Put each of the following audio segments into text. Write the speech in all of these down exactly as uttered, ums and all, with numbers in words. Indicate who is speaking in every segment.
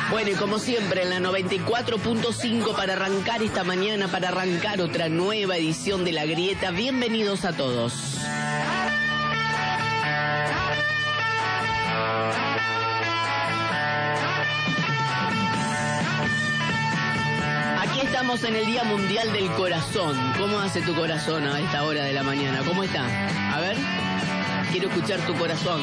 Speaker 1: Bueno, y como siempre, en la noventa y cuatro punto cinco para arrancar esta mañana, para arrancar otra nueva edición de La Grieta. Bienvenidos a todos. Aquí estamos en el Día Mundial del Corazón. ¿Cómo hace tu corazón a esta hora de la mañana? ¿Cómo está? A ver, quiero escuchar tu corazón.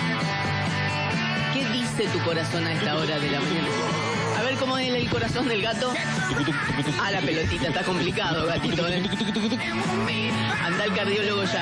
Speaker 1: ¿Qué dice tu corazón a esta hora de la mañana? A ver cómo es el corazón del gato. Ah, la pelotita, está complicado, gatito, ¿eh? Anda al cardiólogo ya.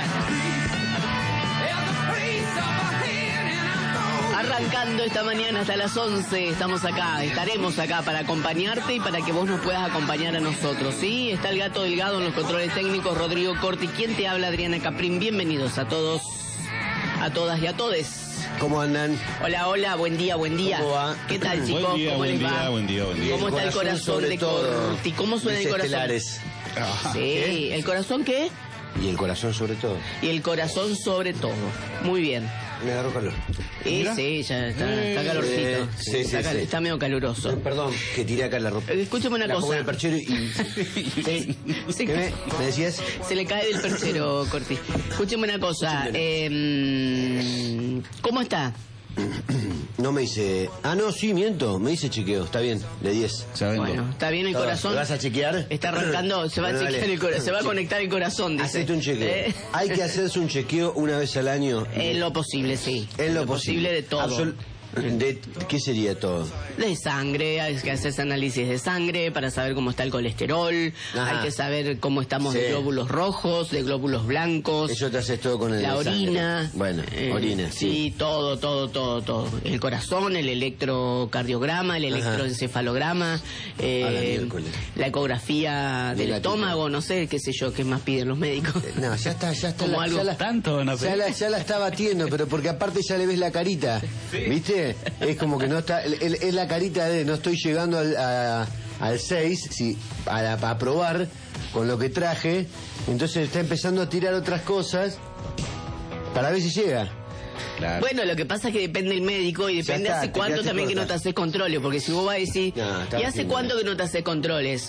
Speaker 1: Arrancando esta mañana hasta las once, estamos acá, estaremos acá para acompañarte y para que vos nos puedas acompañar a nosotros, ¿sí? Está el gato delgado en los controles técnicos, Rodrigo Corti. ¿Quién te habla? Adriana Caprín. Bienvenidos a todos, a todas y a todes.
Speaker 2: ¿Cómo andan?
Speaker 1: Hola, hola, buen día, buen día.
Speaker 2: ¿Cómo va?
Speaker 1: ¿Qué tal, chicos?
Speaker 3: Buen día,
Speaker 1: ¿Cómo
Speaker 3: buen
Speaker 1: les
Speaker 3: día,
Speaker 1: va?
Speaker 3: buen día, buen día.
Speaker 1: ¿Cómo está el corazón de Corti? ¿Cómo suena el corazón?
Speaker 2: Estelares.
Speaker 1: Sí, ¿qué? ¿El corazón qué?
Speaker 2: Y el corazón sobre todo.
Speaker 1: Y el corazón sobre todo. Muy bien.
Speaker 2: Me agarró calor.
Speaker 1: Sí, sí, ya está, está calorcito.
Speaker 2: Eh, sí, sí,
Speaker 1: está, cal-
Speaker 2: sí.
Speaker 1: está medio caluroso.
Speaker 2: Eh, Perdón, que tiré acá la ropa.
Speaker 1: Eh, Escúchame una
Speaker 2: La pongo
Speaker 1: cosa.
Speaker 2: en el perchero y...
Speaker 1: Sí. Se,
Speaker 2: ¿Qué me, me decías?
Speaker 1: se le cae del perchero, Corti. Escúcheme una cosa. Eh, ¿Cómo está?
Speaker 2: No me dice... Ah, no, sí, miento. Me dice chequeo. Está bien, de diez.
Speaker 3: Ya vengo.
Speaker 1: Bueno, ¿está bien el
Speaker 2: Está-
Speaker 1: corazón?
Speaker 2: ¿Me vas a chequear?
Speaker 1: Está arrancando, se va
Speaker 2: Bueno,
Speaker 1: a chequear
Speaker 2: dale.
Speaker 1: el corazón, se va a conectar el corazón, dice.
Speaker 2: Hacete un chequeo.
Speaker 1: Eh,
Speaker 2: Hay que hacerse un chequeo una vez al año.
Speaker 1: En lo posible, sí.
Speaker 2: En lo posible.
Speaker 1: de todo.
Speaker 2: Absol- de, ¿Qué sería todo?
Speaker 1: De sangre, hay que hacer análisis de sangre para saber cómo está el colesterol,
Speaker 2: Ajá.
Speaker 1: hay que saber cómo estamos
Speaker 2: Sí.
Speaker 1: de glóbulos rojos, de glóbulos blancos,
Speaker 2: Eso te haces todo con el
Speaker 1: la
Speaker 2: de sangre.
Speaker 1: orina.
Speaker 2: Bueno,
Speaker 1: eh,
Speaker 2: orina, sí.
Speaker 1: Sí, todo, todo, todo, todo. El corazón, el electrocardiograma, el
Speaker 2: Ajá.
Speaker 1: electroencefalograma, eh,
Speaker 2: A la miércoles.
Speaker 1: la ecografía del
Speaker 2: gatito.
Speaker 1: estómago, no sé, qué sé yo, qué más piden los médicos.
Speaker 2: No, ya está, ya está.
Speaker 1: Como
Speaker 2: la,
Speaker 1: algo
Speaker 2: ya la-
Speaker 3: tanto van a
Speaker 2: ya
Speaker 3: pedir.
Speaker 2: la, ya la está batiendo, pero porque aparte ya le ves la carita. ¿Viste? Es como que no está. el- el- Es la carita de no estoy llegando al, a- al seis, sí, a, la- a probar con lo que traje. Entonces está empezando a tirar otras cosas para ver si llega.
Speaker 3: Claro.
Speaker 1: Bueno, lo que pasa es que depende del médico y depende
Speaker 2: está,
Speaker 1: hace
Speaker 2: te
Speaker 1: cuánto
Speaker 2: quedaste
Speaker 1: también que
Speaker 2: corta.
Speaker 1: no te haces controles, porque si vos vas a decir,
Speaker 2: No, está
Speaker 1: ¿y hace
Speaker 2: bien,
Speaker 1: cuánto
Speaker 2: bien.
Speaker 1: que no te haces controles?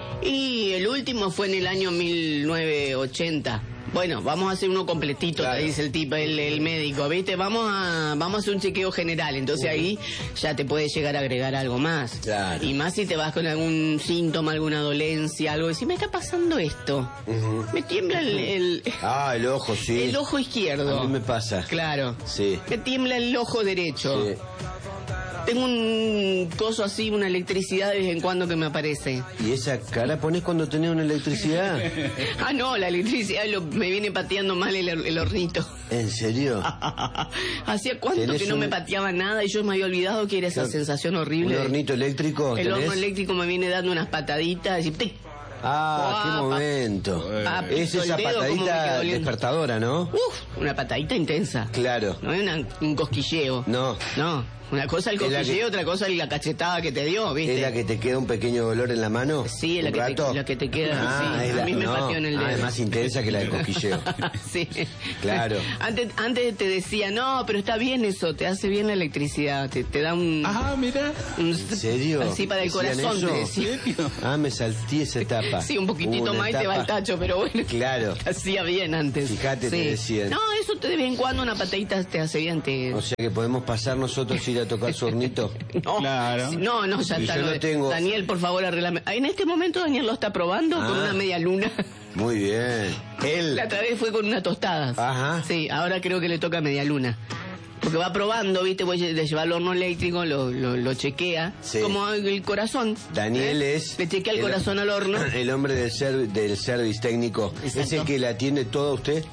Speaker 1: Y el último fue en el año mil novecientos ochenta. Bueno, vamos a hacer uno completito,
Speaker 2: Claro.
Speaker 1: te dice el tipo, el, el médico, ¿viste? Vamos a vamos a hacer un chequeo general, entonces ahí ya te puede llegar a agregar algo más.
Speaker 2: Claro.
Speaker 1: Y más si te vas con algún síntoma, alguna dolencia, algo, y si me está pasando esto,
Speaker 2: Ujú.
Speaker 1: me tiembla el, el,
Speaker 2: Ah, el ojo, sí.
Speaker 1: el ojo izquierdo.
Speaker 2: A mí me pasa.
Speaker 1: Claro.
Speaker 2: Sí.
Speaker 1: Me tiembla el ojo derecho.
Speaker 2: Sí.
Speaker 1: Tengo un coso así, una electricidad de vez en cuando que me aparece.
Speaker 2: ¿Y esa cara pones cuando tenés una electricidad?
Speaker 1: Ah, no, la electricidad lo- me viene pateando mal el, el hornito.
Speaker 2: ¿En serio?
Speaker 1: Hacía cuánto
Speaker 2: ¿Tenés
Speaker 1: que no
Speaker 2: un-
Speaker 1: me pateaba nada y yo me había olvidado que era esa
Speaker 2: Claro.
Speaker 1: sensación
Speaker 2: ¿Un
Speaker 1: horrible.
Speaker 2: hornito eléctrico
Speaker 1: El horno
Speaker 2: tenés?
Speaker 1: eléctrico me viene dando unas pataditas y ¡tic!
Speaker 2: Ah, qué
Speaker 1: Guapa.
Speaker 2: momento.
Speaker 1: Papito,
Speaker 2: Es
Speaker 1: el
Speaker 2: esa
Speaker 1: dedo, cómo me
Speaker 2: patadita
Speaker 1: quedó doliendo.
Speaker 2: despertadora, ¿no?
Speaker 1: ¡Uf! Una patadita intensa.
Speaker 2: Claro.
Speaker 1: No es una- un cosquilleo.
Speaker 2: No.
Speaker 1: No. Una cosa el
Speaker 2: Es la
Speaker 1: cosquilleo,
Speaker 2: que-
Speaker 1: otra cosa la cachetada que te dio, ¿viste?
Speaker 2: ¿Es la que te queda un pequeño dolor en la mano?
Speaker 1: Sí, es la
Speaker 2: ¿Un
Speaker 1: que te-
Speaker 2: rato?
Speaker 1: la que te queda,
Speaker 2: Ah,
Speaker 1: sí.
Speaker 2: es
Speaker 1: A
Speaker 2: la-
Speaker 1: mí me
Speaker 2: no.
Speaker 1: pateó en el
Speaker 2: Ah,
Speaker 1: dedo.
Speaker 2: es más intensa que la de cosquilleo.
Speaker 1: Sí.
Speaker 2: Claro.
Speaker 1: Antes, antes te decía, no, pero está bien eso, te hace bien la electricidad, te, te da un...
Speaker 3: Ah, mira.
Speaker 1: un-
Speaker 2: ¿En serio?
Speaker 1: Así para el
Speaker 2: ¿Decían
Speaker 1: corazón,
Speaker 2: eso?
Speaker 1: te decía.
Speaker 2: Ah, me salté esa etapa.
Speaker 1: Sí, un poquitito
Speaker 2: Hubo una
Speaker 1: más y te va el
Speaker 2: etapa-
Speaker 1: tacho, pero bueno.
Speaker 2: Claro.
Speaker 1: Te hacía bien antes.
Speaker 2: Fíjate, te decían.
Speaker 1: No, eso te, de vez en cuando una patadita te hace bien, te...
Speaker 2: O sea que podemos pasar nosotros ir a tocar su hornito.
Speaker 1: No,
Speaker 3: Claro.
Speaker 1: no, no, ya
Speaker 2: Si
Speaker 1: está.
Speaker 2: yo
Speaker 1: lo
Speaker 2: no
Speaker 1: de-
Speaker 2: tengo-
Speaker 1: Daniel, por favor, arreglame. Ah, en este momento Daniel lo está probando con
Speaker 2: Ah.
Speaker 1: una media luna.
Speaker 2: Muy bien. Él.
Speaker 1: La otra vez fue con una tostada.
Speaker 2: Ajá.
Speaker 1: Sí, ahora creo que le toca media luna. Porque va probando, ¿viste? Voy a llevar al horno eléctrico, lo, lo, lo chequea.
Speaker 2: Sí.
Speaker 1: Como el corazón.
Speaker 2: Daniel
Speaker 1: ¿eh?
Speaker 2: es...
Speaker 1: Le chequea el,
Speaker 2: el-
Speaker 1: corazón al horno.
Speaker 2: El hombre del, ser, del service técnico. ¿Es
Speaker 1: Exacto.
Speaker 2: el que le atiende todo a usted?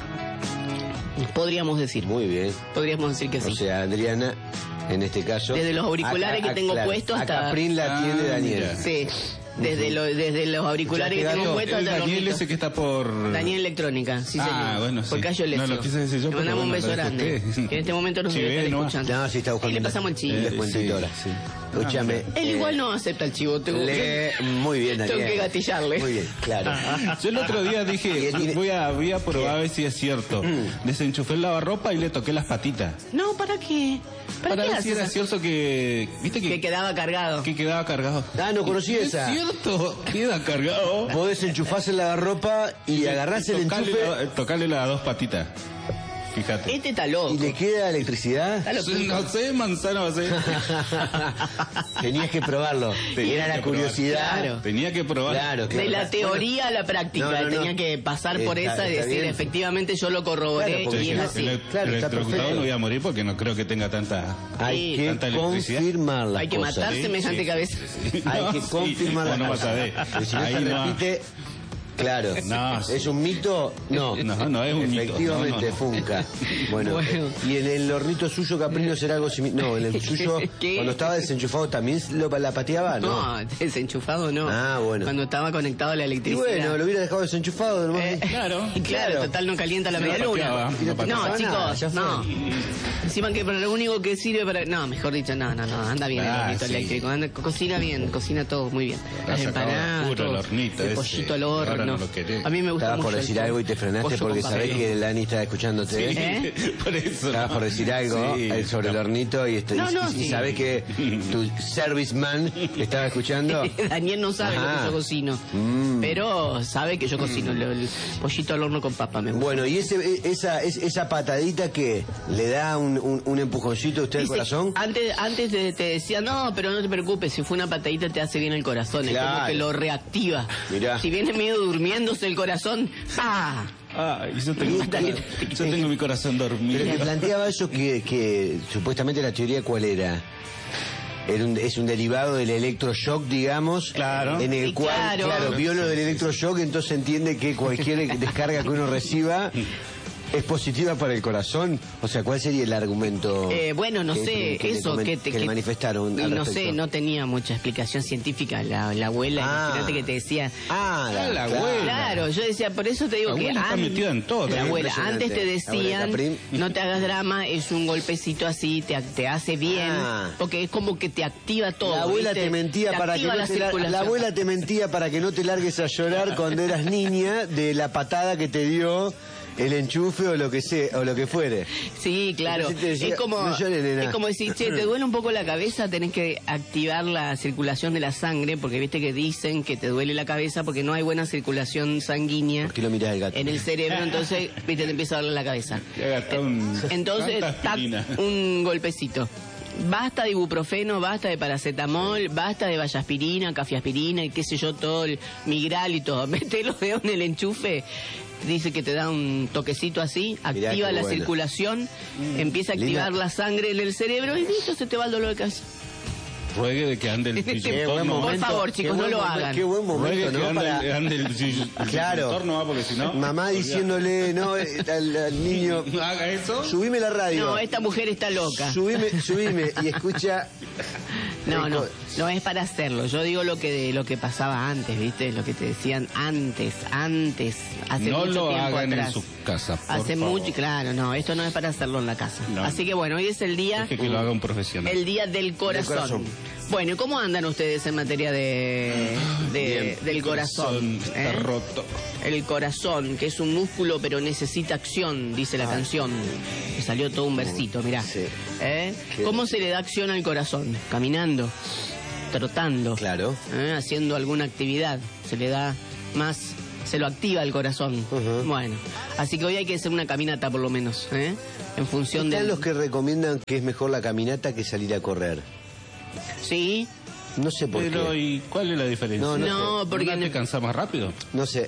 Speaker 1: Podríamos decir.
Speaker 2: Muy bien.
Speaker 1: Podríamos decir que
Speaker 2: O
Speaker 1: sí.
Speaker 2: sea, Adriana, en este caso...
Speaker 1: Desde los auriculares
Speaker 2: a- a-
Speaker 1: que tengo
Speaker 2: claro,
Speaker 1: puestos
Speaker 2: a
Speaker 1: hasta-
Speaker 2: Caprín la atiende
Speaker 3: Ah,
Speaker 2: Daniel.
Speaker 3: mira.
Speaker 1: Sí. Desde, lo- desde los auriculares que
Speaker 2: Escuchaste,
Speaker 1: tengo
Speaker 2: gato,
Speaker 1: puestos
Speaker 3: El
Speaker 1: hasta los
Speaker 3: Daniel
Speaker 1: hornitos.
Speaker 3: ese que está por...
Speaker 1: Daniel Electrónica, sí
Speaker 3: Ah,
Speaker 1: señor.
Speaker 3: bueno, sí.
Speaker 1: Por Cayo
Speaker 3: No,
Speaker 1: Lesio.
Speaker 3: lo quise decir yo,
Speaker 1: Le
Speaker 3: pero
Speaker 1: mandamos un
Speaker 3: bueno,
Speaker 1: beso
Speaker 3: lo dijo
Speaker 1: grande.
Speaker 3: usted.
Speaker 1: Que en este momento nos
Speaker 3: Sí,
Speaker 1: debe estar
Speaker 3: no.
Speaker 1: escuchando.
Speaker 2: No, sí está buscando.
Speaker 1: Y le pasamos el
Speaker 2: un
Speaker 1: chile.
Speaker 2: descuentito
Speaker 3: Sí,
Speaker 2: ahora.
Speaker 3: sí.
Speaker 2: Escúchame.
Speaker 1: Él
Speaker 2: eh,
Speaker 1: igual no acepta el chivo. Tengo,
Speaker 2: le- Muy bien, Daniel.
Speaker 1: tengo que gatillarle.
Speaker 2: Muy bien, claro.
Speaker 3: Yo el otro día dije,
Speaker 2: Tiene-
Speaker 3: voy a, voy a probar a ver si es cierto. Desenchufé el lavarropa y le toqué las patitas.
Speaker 1: No, ¿para qué? ¿Para,
Speaker 3: Para
Speaker 1: qué
Speaker 3: ver si
Speaker 1: haces
Speaker 3: era
Speaker 1: eso?
Speaker 3: cierto que... ¿Viste que,
Speaker 1: Que quedaba cargado.
Speaker 3: que quedaba cargado?
Speaker 2: Ah, no conocí
Speaker 3: Es
Speaker 2: esa.
Speaker 3: cierto, queda cargado.
Speaker 2: Podés enchufarse la ropa y agarrás el
Speaker 3: Tocarle
Speaker 2: enchufe
Speaker 3: la- Tocarle las dos patitas. Fíjate.
Speaker 1: Este está loco.
Speaker 2: y le queda electricidad.
Speaker 1: Está loco.
Speaker 3: Sí, no sé, manzana, no sé.
Speaker 2: Tenías que probarlo.
Speaker 3: Tenía
Speaker 2: Era la
Speaker 3: que probar.
Speaker 2: curiosidad.
Speaker 1: Claro.
Speaker 3: Tenía que probar.
Speaker 2: Claro, claro.
Speaker 1: De la teoría a la práctica,
Speaker 2: No, no, no.
Speaker 1: tenía que pasar por
Speaker 2: Está-
Speaker 1: esa y
Speaker 2: está
Speaker 1: decir,
Speaker 2: bien.
Speaker 1: efectivamente yo lo corroboré
Speaker 2: Claro, porque
Speaker 1: y
Speaker 3: Sí,
Speaker 1: es
Speaker 3: sí,
Speaker 1: así.
Speaker 3: ele-
Speaker 2: Claro, está
Speaker 3: electrocutado
Speaker 2: perfecto.
Speaker 3: no voy a morir porque no creo que tenga tanta...
Speaker 2: Hay
Speaker 1: Sí.
Speaker 2: que
Speaker 3: Tanta electricidad.
Speaker 2: confirmar las
Speaker 1: Hay que
Speaker 2: cosas.
Speaker 1: matar
Speaker 3: Sí,
Speaker 1: semejante
Speaker 3: sí,
Speaker 1: cabeza.
Speaker 3: sí.
Speaker 2: Hay
Speaker 3: No,
Speaker 2: que
Speaker 3: sí.
Speaker 2: confirmar las
Speaker 3: Bueno, vas a
Speaker 2: cosas.
Speaker 3: ver.
Speaker 2: Porque si no
Speaker 3: Ahí
Speaker 2: se
Speaker 3: no.
Speaker 2: repite, claro.
Speaker 3: No, sí.
Speaker 2: ¿Es un mito? No.
Speaker 3: No, no es un mito.
Speaker 2: Efectivamente,
Speaker 3: No, no, no.
Speaker 2: Funca. Bueno,
Speaker 1: Bueno.
Speaker 2: y en el hornito suyo, Caprino, será algo similar. No, en el suyo,
Speaker 1: ¿Qué?
Speaker 2: cuando estaba desenchufado, ¿también lo, la pateaba? No.
Speaker 1: No, desenchufado no.
Speaker 2: Ah, bueno.
Speaker 1: Cuando estaba conectado a la
Speaker 2: Y
Speaker 1: electricidad.
Speaker 2: bueno, lo hubiera dejado desenchufado. nomás.
Speaker 1: Eh,
Speaker 3: Claro.
Speaker 1: y claro,
Speaker 2: Claro.
Speaker 1: total no calienta la
Speaker 3: No
Speaker 1: media luna.
Speaker 3: pateaba, no
Speaker 1: No,
Speaker 2: pateaba nada, ya
Speaker 1: chicos,
Speaker 2: fue.
Speaker 1: no. Encima que para lo único que sirve para... No, mejor dicho, no, no, no, anda bien el
Speaker 3: Ah,
Speaker 1: hornito
Speaker 3: sí.
Speaker 1: eléctrico, anda, cocina bien, cocina todo muy bien.
Speaker 3: La
Speaker 1: Las
Speaker 3: sacaba
Speaker 1: empanadas,
Speaker 3: puro el
Speaker 1: todo.
Speaker 3: hornito
Speaker 1: el
Speaker 3: ese.
Speaker 1: pollito al
Speaker 3: Ahora
Speaker 1: horno.
Speaker 3: no lo querés.
Speaker 1: A mí me gusta
Speaker 2: Estabas
Speaker 1: mucho
Speaker 2: por
Speaker 1: el
Speaker 2: decir
Speaker 1: pollo.
Speaker 2: algo y te frenaste
Speaker 1: Pollo
Speaker 2: porque
Speaker 1: con
Speaker 2: sabés
Speaker 1: papel.
Speaker 2: que Lani está escuchándote.
Speaker 1: ¿Eh?
Speaker 3: Por eso.
Speaker 2: Estabas por decir algo
Speaker 3: Sí.
Speaker 2: eh, sobre el hornito y, este,
Speaker 1: No,
Speaker 2: y-
Speaker 1: no,
Speaker 2: y
Speaker 1: sí.
Speaker 2: sabés que tu serviceman te estaba escuchando.
Speaker 1: Daniel no sabe lo
Speaker 2: Ajá.
Speaker 1: que yo cocino,
Speaker 2: Mm.
Speaker 1: pero sabe que yo cocino el, el pollito al horno con papa, me gusta.
Speaker 2: Bueno, y ese, e- esa, es- esa patadita que le da un, un, un empujoncito a usted al
Speaker 1: Dice,
Speaker 2: corazón.
Speaker 1: Antes, antes te, te decía, no, pero no te preocupes, si fue una patadita te hace bien el corazón, es como
Speaker 2: Claro.
Speaker 1: que lo reactiva.
Speaker 2: Mirá.
Speaker 1: Si viene medio durmiéndose el corazón, ¡ah!
Speaker 3: Ah, y yo tengo, yo tengo mi corazón dormido.
Speaker 2: Pero te planteaba eso que, que supuestamente la teoría cuál era. Era un- es un derivado del electroshock, digamos.
Speaker 3: Claro.
Speaker 2: En el
Speaker 1: Y
Speaker 2: cual,
Speaker 1: claro.
Speaker 2: claro, vio lo del electroshock, entonces entiende que cualquier descarga que uno reciba es positiva para el corazón. O sea, ¿cuál sería el argumento?
Speaker 1: Eh, bueno, no
Speaker 2: que-
Speaker 1: sé,
Speaker 2: que le
Speaker 1: eso
Speaker 2: comen-
Speaker 1: que te
Speaker 2: que le
Speaker 1: que-
Speaker 2: manifestaron.
Speaker 1: Y
Speaker 2: al
Speaker 1: no sé,
Speaker 2: respecto?
Speaker 1: no tenía mucha explicación científica la, la abuela,
Speaker 2: Ah.
Speaker 1: imagínate que te decía.
Speaker 2: Ah, la,
Speaker 3: Ah, la
Speaker 2: claro.
Speaker 3: abuela.
Speaker 1: Claro, yo decía, por eso te digo
Speaker 3: La
Speaker 1: que
Speaker 3: abuela está
Speaker 1: an-
Speaker 3: metida en todo,
Speaker 1: La
Speaker 3: es
Speaker 1: abuela,
Speaker 2: impresionante.
Speaker 1: antes te
Speaker 2: La abuela
Speaker 1: decían,
Speaker 2: Caprín.
Speaker 1: no te hagas drama, es un golpecito así, te, te hace bien,
Speaker 2: Ah.
Speaker 1: porque es como que te activa todo.
Speaker 2: La abuela
Speaker 1: ¿viste?
Speaker 2: te mentía para que
Speaker 1: activa
Speaker 2: no
Speaker 1: la
Speaker 2: te la,
Speaker 1: circulación.
Speaker 2: la abuela te mentía para que no te largues a llorar cuando eras niña de la patada que te dio el enchufe o lo que sea o lo que fuere.
Speaker 1: Sí, claro.
Speaker 2: Entonces te decía,
Speaker 1: es como
Speaker 2: "No llores, nena".
Speaker 1: es como decir, che, te duele un poco la cabeza, tenés que activar la circulación de la sangre, porque viste que dicen que te duele la cabeza porque no hay buena circulación sanguínea
Speaker 2: ¿Por qué lo mirás el gato?
Speaker 1: en el cerebro, entonces, viste, te empieza a doler la cabeza.
Speaker 3: Ya gastó un-
Speaker 1: Entonces,
Speaker 3: tanta
Speaker 1: tac,
Speaker 3: aspirina.
Speaker 1: un golpecito. Basta de ibuprofeno, basta de paracetamol, basta de vallaspirina, cafiaspirina y qué sé yo, todo el migral y todo. Mete los dedos en el enchufe, dice que te da un toquecito así,
Speaker 2: Mirá
Speaker 1: activa
Speaker 2: qué
Speaker 1: la
Speaker 2: bueno.
Speaker 1: circulación, empieza a
Speaker 2: Linda.
Speaker 1: activar la sangre en el cerebro y listo, se te va el dolor de cabeza.
Speaker 3: Ruegue de que ande el
Speaker 2: Qué buen
Speaker 3: pillotorno.
Speaker 1: Por
Speaker 2: momento,
Speaker 1: favor,
Speaker 2: qué
Speaker 1: chicos, no
Speaker 2: buen
Speaker 1: lo
Speaker 2: momen-
Speaker 1: hagan.
Speaker 2: Qué buen
Speaker 3: Ruegue
Speaker 2: momento,
Speaker 3: que
Speaker 2: ¿no?
Speaker 3: ande,
Speaker 2: Para-
Speaker 3: ande el, pill- el
Speaker 2: Claro.
Speaker 3: pillotorno, ¿va? Porque si no...
Speaker 2: Mamá diciéndole, no, eh, al, al niño,
Speaker 3: No haga eso.
Speaker 2: subime la radio.
Speaker 1: No, esta mujer está loca.
Speaker 2: Subime, subime y escucha.
Speaker 1: No, no, no es para hacerlo. Yo digo lo que lo que pasaba antes, ¿viste? Lo que te decían antes, antes, hace
Speaker 3: No
Speaker 1: mucho
Speaker 3: lo
Speaker 1: tiempo
Speaker 3: hagan
Speaker 1: atrás.
Speaker 3: en su casa, por
Speaker 1: Hace
Speaker 3: favor.
Speaker 1: mucho, claro, no, esto no es para hacerlo en la casa.
Speaker 3: No.
Speaker 1: Así que bueno, hoy es el día
Speaker 3: Deje que lo haga un profesional.
Speaker 1: el día del corazón.
Speaker 2: corazón.
Speaker 1: Bueno, ¿y cómo andan ustedes en materia de, de-
Speaker 2: Bien.
Speaker 1: del
Speaker 3: Mi
Speaker 1: corazón?
Speaker 3: está
Speaker 1: ¿eh?
Speaker 3: roto.
Speaker 1: El corazón, que es un músculo pero necesita acción, dice la canción. Me salió todo un versito, mirá.
Speaker 2: Sí.
Speaker 1: ¿Eh?
Speaker 2: Qué-
Speaker 1: ¿Cómo se le da acción al corazón? Caminando, trotando,
Speaker 2: Claro.
Speaker 1: ¿eh? Haciendo alguna actividad. Se le da más, se lo activa el corazón.
Speaker 2: Ujú.
Speaker 1: Bueno, así que hoy hay que hacer una caminata por lo menos, ¿eh? En función de...
Speaker 2: Están los que recomiendan que es mejor la caminata que salir a correr.
Speaker 1: Sí,
Speaker 2: No sé por
Speaker 3: Pero,
Speaker 2: qué.
Speaker 3: ¿y cuál es la diferencia?
Speaker 2: No,
Speaker 1: no, porque...
Speaker 3: ¿Una te cansa más rápido?
Speaker 2: No sé.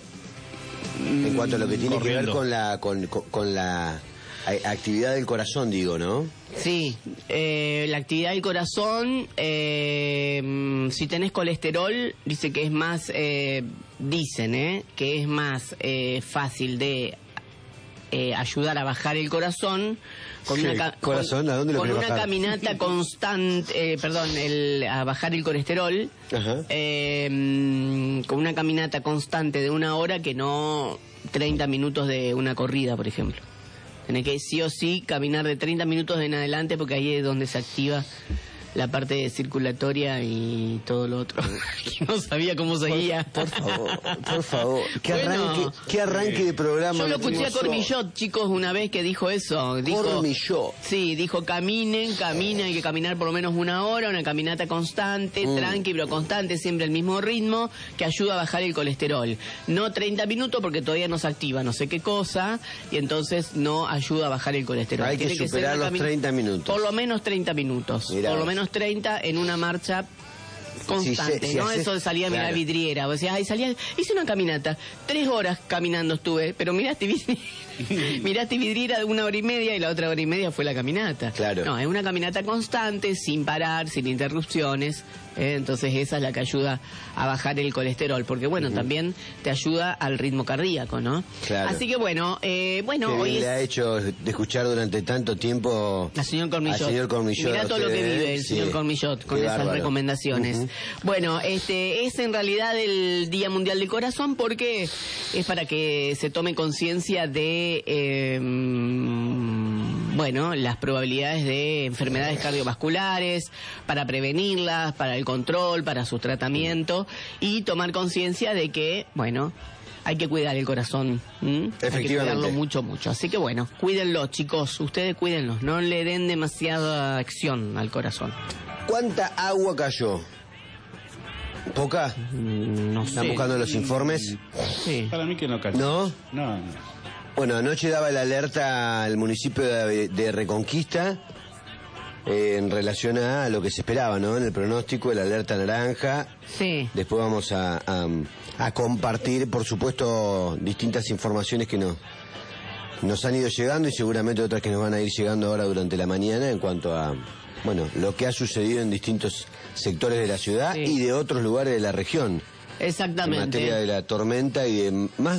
Speaker 2: En cuanto a lo que tiene que ver
Speaker 3: corriendo.
Speaker 2: con la con, con- con la a- actividad del corazón, digo, ¿no?
Speaker 1: Sí, eh, la actividad del corazón, eh, mm, si tenés colesterol, dice que es más, eh, dicen, eh, que es más eh, fácil de eh, ayudar a bajar el corazón con
Speaker 2: Sí,
Speaker 1: una, ca-
Speaker 2: corazón, ¿a dónde lo
Speaker 1: con
Speaker 2: querés
Speaker 1: una
Speaker 2: bajar?
Speaker 1: caminata constante, eh, perdón, el, a bajar el colesterol,
Speaker 2: Ajá.
Speaker 1: eh, mm, con una caminata constante de una hora que no treinta minutos de una corrida, por ejemplo. Tenés que sí o sí caminar de treinta minutos en adelante porque ahí es donde se activa la parte circulatoria y todo lo otro. No sabía cómo seguía.
Speaker 2: Por, por favor, por favor. Qué
Speaker 1: Bueno,
Speaker 2: arranque, qué arranque de programa.
Speaker 1: Yo lo escuché a Cormillot, chicos, una vez que dijo eso. Dijo,
Speaker 2: Cormillot.
Speaker 1: Sí, dijo caminen, caminen, hay que caminar por lo menos una hora, una caminata constante,
Speaker 2: Mm.
Speaker 1: tranqui, pero constante, siempre al mismo ritmo, que ayuda a bajar el colesterol. No treinta minutos porque todavía no se activa no sé qué cosa, y entonces no ayuda a bajar el colesterol.
Speaker 2: Hay que
Speaker 1: Tiene
Speaker 2: superar
Speaker 1: ser una
Speaker 2: los
Speaker 1: camin-
Speaker 2: treinta minutos.
Speaker 1: Por lo menos treinta minutos.
Speaker 2: Mirá
Speaker 1: por lo
Speaker 2: vos.
Speaker 1: menos treinta en una marcha constante,
Speaker 2: Si se- si
Speaker 1: ¿no?
Speaker 2: haces-
Speaker 1: Eso de salir a mirar
Speaker 2: claro.
Speaker 1: vidriera. O sea, ay, salía, hice una caminata, tres horas caminando estuve, pero miraste vidriera, miraste vidriera de una hora y media y la otra hora y media fue la caminata.
Speaker 2: Claro.
Speaker 1: No, es una caminata constante, sin parar, sin interrupciones. ¿eh? Entonces esa es la que ayuda a bajar el colesterol, porque bueno, también te ayuda al ritmo cardíaco, ¿no?
Speaker 2: Claro.
Speaker 1: Así que bueno, eh, bueno,
Speaker 2: Qué
Speaker 1: hoy
Speaker 2: bien
Speaker 1: es...
Speaker 2: le ha hecho de escuchar durante tanto tiempo
Speaker 1: La señor Cormillot.
Speaker 2: al señor Cormillot.
Speaker 1: Mirá
Speaker 2: a
Speaker 1: todo lo que
Speaker 2: usted,
Speaker 1: vive el
Speaker 2: sí.
Speaker 1: señor Cormillot con
Speaker 2: Qué
Speaker 1: esas
Speaker 2: bárbaro.
Speaker 1: recomendaciones.
Speaker 2: Ujú.
Speaker 1: Bueno, este es en realidad el Día Mundial del Corazón porque es para que se tome conciencia de, eh, bueno, las probabilidades de enfermedades cardiovasculares, para prevenirlas, para el control, para su tratamiento y tomar conciencia de que, bueno, hay que cuidar el corazón. ¿m? Hay que
Speaker 2: Efectivamente.
Speaker 1: cuidarlo mucho, mucho. Así que bueno, cuídenlo, chicos. Ustedes cuídenlo. No le den demasiada acción al corazón.
Speaker 2: ¿Cuánta agua cayó? ¿Poca?
Speaker 1: Mm, No
Speaker 2: ¿Están
Speaker 1: sé.
Speaker 2: buscando los informes?
Speaker 1: Sí.
Speaker 3: Para mí que no cayó.
Speaker 2: ¿No?
Speaker 3: No, no.
Speaker 2: Bueno, anoche daba la alerta al municipio de, de Reconquista eh, en relación a lo que se esperaba, ¿no? En el pronóstico, la alerta naranja.
Speaker 1: Sí.
Speaker 2: Después vamos a, a, a compartir, por supuesto, distintas informaciones que nos, nos han ido llegando y seguramente otras que nos van a ir llegando ahora durante la mañana en cuanto a, bueno, lo que ha sucedido en distintos sectores de la ciudad
Speaker 1: Sí.
Speaker 2: y de otros lugares de la región. En
Speaker 1: Exactamente.
Speaker 2: materia de la tormenta y de más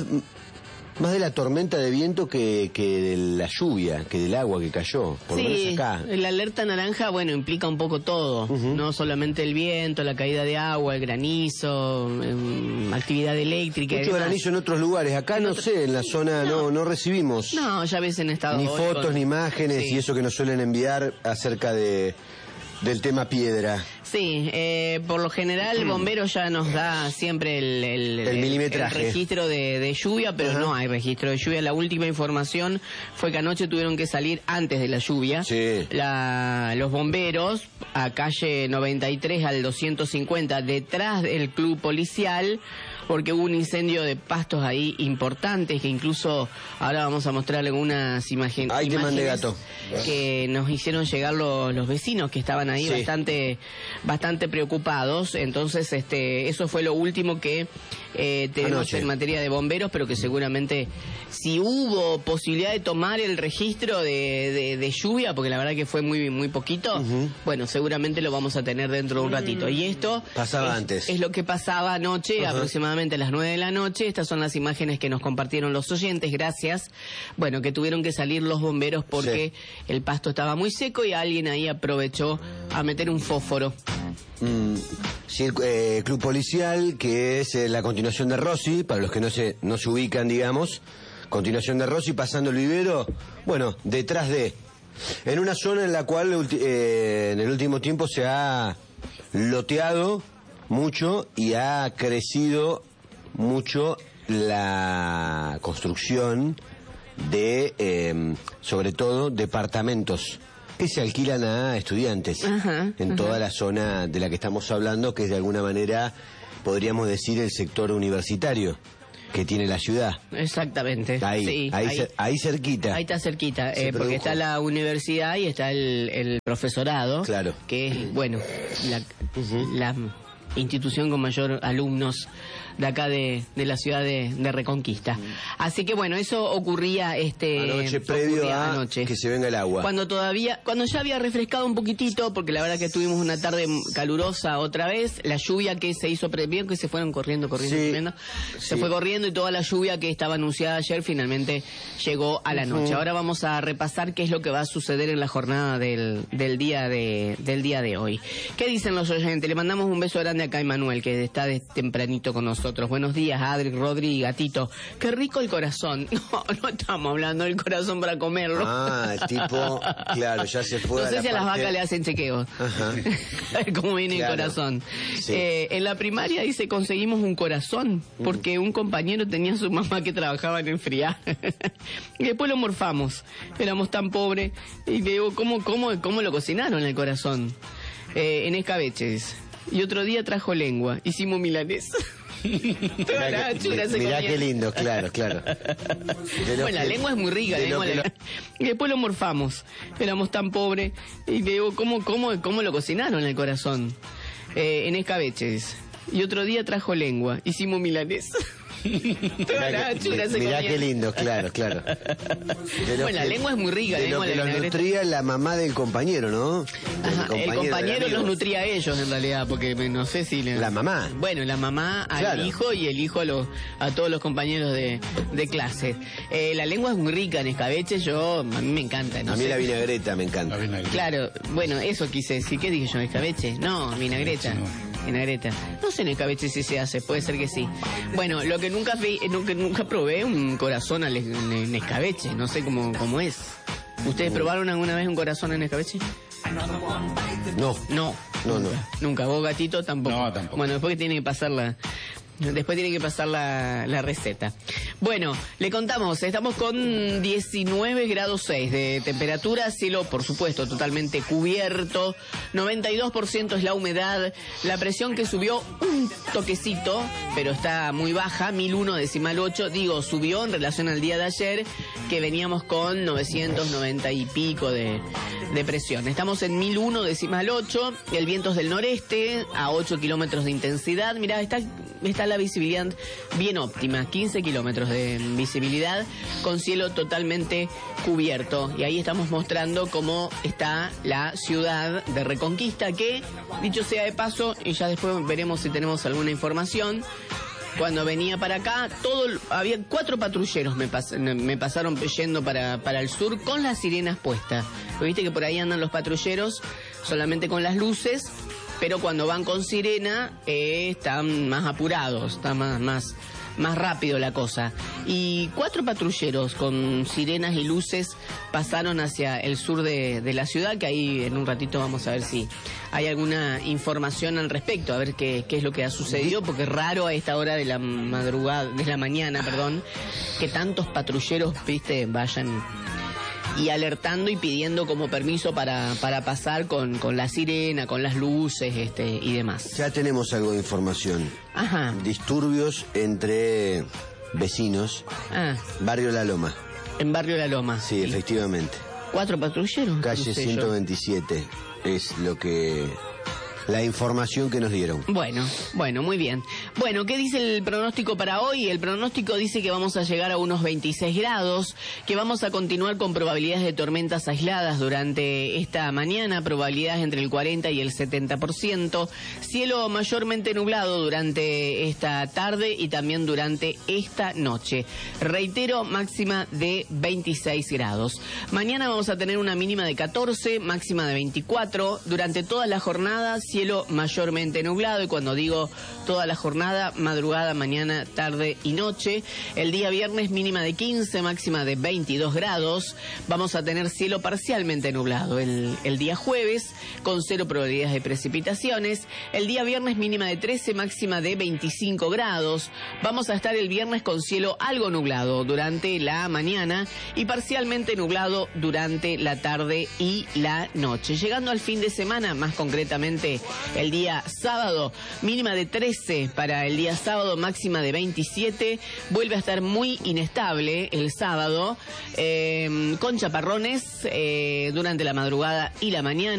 Speaker 2: más de la tormenta de viento que, que de la lluvia, que del agua que cayó, por lo
Speaker 1: Sí,
Speaker 2: menos acá.
Speaker 1: la alerta naranja, bueno, implica un poco todo, no solamente el viento, la caída de agua, el granizo, em, actividad eléctrica. y
Speaker 2: Mucho
Speaker 1: demás.
Speaker 2: granizo en otros lugares, acá no sé, en la zona no, no recibimos
Speaker 1: No, ya ves en estado
Speaker 2: ni
Speaker 1: hoy
Speaker 2: fotos
Speaker 1: con-
Speaker 2: ni imágenes
Speaker 1: Sí.
Speaker 2: y eso que nos suelen enviar acerca de del tema piedra.
Speaker 1: Sí, eh, por lo general el bombero ya nos da siempre el, el,
Speaker 2: El milimetraje.
Speaker 1: el registro de, de lluvia, pero
Speaker 2: Ajá.
Speaker 1: no hay registro de lluvia. La última información fue que anoche tuvieron que salir antes de la lluvia.
Speaker 2: Sí.
Speaker 1: La, los bomberos a calle noventa y tres al doscientos cincuenta, detrás del club policial, porque hubo un incendio de pastos ahí importantes que incluso ahora vamos a mostrarle algunas imagen,
Speaker 2: Ahí te mandé,
Speaker 1: imágenes
Speaker 2: gato.
Speaker 1: que nos hicieron llegar los, los vecinos que estaban ahí
Speaker 2: Sí.
Speaker 1: bastante bastante preocupados. Entonces este eso fue lo último que eh, tenemos
Speaker 2: Anoche.
Speaker 1: en materia de bomberos, pero que seguramente si hubo posibilidad de tomar el registro de, de, de lluvia, porque la verdad que fue muy muy poquito, bueno, seguramente lo vamos a tener dentro de un ratito. Y esto
Speaker 2: Pasaba
Speaker 1: es,
Speaker 2: antes.
Speaker 1: es lo que pasaba anoche,
Speaker 2: Ajá.
Speaker 1: aproximadamente a las nueve de la noche. Estas son las imágenes que nos compartieron los oyentes, gracias. Bueno, que tuvieron que salir los bomberos porque el pasto estaba muy seco y alguien ahí aprovechó a meter un fósforo.
Speaker 2: Mm, sí, el eh, club policial, que es eh, la continuación de Rossi, para los que no se, no se ubican, digamos, continuación de Rossi, pasando el vivero, bueno, detrás de, en una zona en la cual ulti- eh, en el último tiempo se ha loteado mucho y ha crecido mucho la construcción de, eh, sobre todo, departamentos que se alquilan a estudiantes
Speaker 1: Ajá,
Speaker 2: en
Speaker 1: ajá.
Speaker 2: toda la zona de la que estamos hablando, que es de alguna manera, podríamos decir, el sector universitario que tiene la ciudad.
Speaker 1: Exactamente.
Speaker 2: Ahí,
Speaker 1: Sí,
Speaker 2: ahí, cer- ahí cerquita.
Speaker 1: Ahí está cerquita,
Speaker 2: Se
Speaker 1: eh, porque
Speaker 2: produjo.
Speaker 1: está la universidad y está el, el profesorado,
Speaker 2: Claro.
Speaker 1: que es, bueno, la, la institución con mayor alumnos de acá de, de la ciudad de, de Reconquista. Así que bueno, eso ocurría este
Speaker 2: Anoche, previo
Speaker 1: ocurría
Speaker 2: a
Speaker 1: anoche.
Speaker 2: que se venga el agua.
Speaker 1: Cuando todavía, cuando ya había refrescado un poquitito, porque la verdad que tuvimos una tarde calurosa otra vez, la lluvia que se hizo previo, que se fueron corriendo, corriendo,
Speaker 2: Sí,
Speaker 1: corriendo, se
Speaker 2: sí.
Speaker 1: fue corriendo y toda la lluvia que estaba anunciada ayer finalmente llegó a la noche. Ahora vamos a repasar qué es lo que va a suceder en la jornada del, del día de del día de hoy. ¿Qué dicen los oyentes? Le mandamos un beso grande acá a Emanuel, que está de tempranito con nosotros. nosotros. Buenos días, Adri, Rodri y Gatito. Qué rico el corazón. No, no estamos hablando del corazón para comerlo.
Speaker 2: Ah, tipo, claro, ya se fue.
Speaker 1: No
Speaker 2: a
Speaker 1: sé
Speaker 2: la
Speaker 1: si a las
Speaker 2: parte...
Speaker 1: vacas le hacen chequeos.
Speaker 2: Ajá.
Speaker 1: A ver cómo viene
Speaker 2: Claro.
Speaker 1: el corazón.
Speaker 2: Sí.
Speaker 1: Eh, en la primaria dice conseguimos un corazón porque un compañero tenía a su mamá que trabajaba en enfriar. Y después lo morfamos. Éramos tan pobres. Y le digo, ¿cómo, cómo, cómo lo cocinaron el corazón? Eh, en escabeches. Y otro día trajo lengua. Hicimos milanesa. Toda la
Speaker 2: Mirá, que,
Speaker 1: chura se
Speaker 2: mirá
Speaker 1: comía.
Speaker 2: qué lindo, claro, claro. De lo
Speaker 1: Bueno, la
Speaker 2: que-
Speaker 1: lengua es muy rica. La
Speaker 2: de lo
Speaker 1: lengua
Speaker 2: que
Speaker 1: la- Y después lo morfamos. Éramos tan pobres. Y le digo, ¿cómo, cómo, cómo lo cocinaron el corazón? Eh, en escabeches. Y otro día trajo lengua. Hicimos milanesa. Toda la
Speaker 2: Mirá,
Speaker 1: chura
Speaker 2: que,
Speaker 1: se
Speaker 2: mirá
Speaker 1: comía.
Speaker 2: qué lindo, claro, claro. De lo
Speaker 1: Bueno, la
Speaker 2: que-
Speaker 1: lengua es muy rica. La
Speaker 2: De lo
Speaker 1: lengua
Speaker 2: que
Speaker 1: la
Speaker 2: los
Speaker 1: vinagreta.
Speaker 2: nutría la mamá del compañero, ¿no? Del
Speaker 1: Ajá, el
Speaker 2: del
Speaker 1: compañero
Speaker 2: amigo.
Speaker 1: los nutría a ellos en realidad, porque me- no sé si... le-
Speaker 2: La mamá.
Speaker 1: Bueno, la mamá al
Speaker 2: Claro.
Speaker 1: hijo y el hijo a, los, a todos los compañeros de, de clase. Eh, la lengua es muy rica en escabeche, yo, a mí me encanta. No
Speaker 2: A mí
Speaker 1: sé.
Speaker 2: la vinagreta me encanta.
Speaker 3: La vinagreta.
Speaker 1: Claro, bueno, eso quise decir. ¿Qué dije yo? ¿Escabeche? No, vinagreta. Vinagreta. No sé en escabeche si se hace, puede ser que sí. Bueno, lo que nunca vi, eh, nunca, nunca probé un corazón al es- en, en escabeche, no sé cómo, cómo es. ¿Ustedes probaron alguna vez un corazón en escabeche?
Speaker 2: No,
Speaker 1: No.
Speaker 2: no, no.
Speaker 1: Nunca. ¿Vos, Gatito, tampoco?
Speaker 3: No, tampoco.
Speaker 1: Bueno, después que tiene que pasar la... Después tiene que pasar la, la receta. Bueno, le contamos, estamos con diecinueve grados seis de temperatura, cielo, por supuesto, totalmente cubierto, noventa y dos por ciento es la humedad, la presión que subió un toquecito, pero está muy baja, mil uno decimal ocho, digo, subió en relación al día de ayer, que veníamos con novecientos noventa y pico de, de presión. Estamos en mil uno decimal ocho, el viento es del noreste, a ocho kilómetros de intensidad, mirá, está... está la visibilidad bien óptima, quince kilómetros de visibilidad con cielo totalmente cubierto. Y ahí estamos mostrando cómo está la ciudad de Reconquista, que, dicho sea de paso, y ya después veremos si tenemos alguna información, cuando venía para acá, todo había cuatro patrulleros me, pas, me pasaron yendo para, para el sur con las sirenas puestas. Viste que por ahí andan los patrulleros solamente con las luces, pero cuando van con sirena eh, están más apurados, está más, más, más rápido la cosa. Y cuatro patrulleros con sirenas y luces pasaron hacia el sur de, de la ciudad, que ahí en un ratito vamos a ver si hay alguna información al respecto, a ver qué, qué es lo que ha sucedido, porque es raro a esta hora de la madrugada, de la mañana, perdón, que tantos patrulleros, viste, vayan y alertando y pidiendo como permiso para, para pasar con, con la sirena, con las luces este, y demás.
Speaker 2: Ya tenemos algo de información.
Speaker 1: Ajá.
Speaker 2: Disturbios entre vecinos.
Speaker 1: Ah,
Speaker 2: Barrio La Loma.
Speaker 1: en Barrio La Loma.
Speaker 2: Sí, efectivamente.
Speaker 1: Cuatro patrulleros.
Speaker 2: Calle
Speaker 1: no sé yo.
Speaker 2: ciento veintisiete es lo que... la información que nos dieron.
Speaker 1: Bueno, bueno, muy bien. Bueno, ¿qué dice el pronóstico para hoy? El pronóstico dice que vamos a llegar a unos veintiséis grados, que vamos a continuar con probabilidades de tormentas aisladas durante esta mañana, probabilidades entre el cuarenta y el setenta por ciento, cielo mayormente nublado durante esta tarde y también durante esta noche. Reitero, máxima de veintiséis grados. Mañana vamos a tener una mínima de catorce, máxima de veinticuatro. Durante toda la jornada, cielo mayormente nublado, y cuando digo toda la jornada, madrugada, mañana, tarde y noche. El día viernes mínima de quince, máxima de veintidós grados. Vamos a tener cielo parcialmente nublado el, el día jueves, con cero probabilidades de precipitaciones. El día viernes mínima de trece, máxima de veinticinco grados. Vamos a estar el viernes con cielo algo nublado durante la mañana y parcialmente nublado durante la tarde y la noche. Llegando al fin de semana, más concretamente el día sábado, mínima de trece para el día sábado, máxima de veintisiete. Vuelve a estar muy inestable el sábado, eh, con chaparrones eh, durante la madrugada y la mañana.